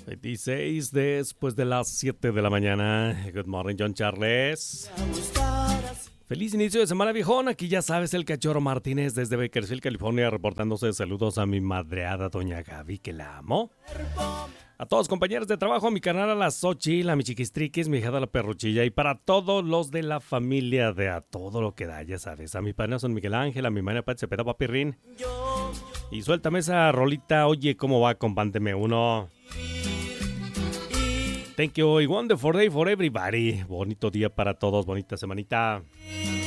26 después de las 7 de la mañana. Good morning, John Charles. Feliz inicio de semana, viejón. Aquí ya sabes, el Cachorro Martínez desde Bakersfield, California, reportándose. Saludos a mi madreada doña Gaby, que la amo. A todos compañeros de trabajo, a mi canal, a la Xochitl, a mi chiquistriquis, mi hija de la perruchilla, y para todos los de la familia de A Todo Lo Que Da, ya sabes. A mi pana Son Miguel Ángel, a mi mana Pat Cepeda, Papirrín. Y suéltame esa rolita, oye, ¿cómo va? Compánteme uno. Thank you, y wonderful day for everybody. Bonito día para todos, bonita semanita.